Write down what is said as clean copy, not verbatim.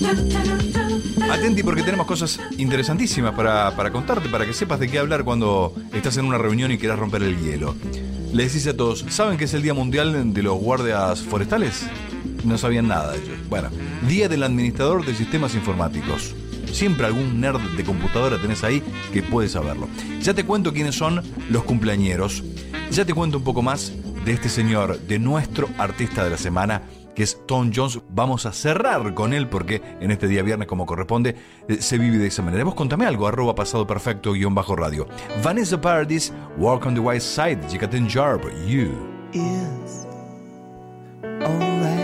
Atenti porque tenemos cosas interesantísimas para contarte, para que sepas de qué hablar cuando estás en una reunión y quieras romper el hielo. Le decís a todos, ¿saben que es el Día Mundial de los Guardias Forestales? No sabían nada de ellos. Bueno, Día del Administrador de Sistemas Informáticos. Siempre algún nerd de computadora tenés ahí que puede saberlo. Ya te cuento quiénes son los cumpleañeros. Ya te cuento un poco más de este señor, de nuestro artista de la semana, que es Tom Jones. Vamos a cerrar con él porque en este día viernes, como corresponde, se vive de esa manera. Vos contame algo, @pasadoperfecto_radio. Vanessa Paradis, Walk on the White Side, Chicaten Jarb, You. Is alright.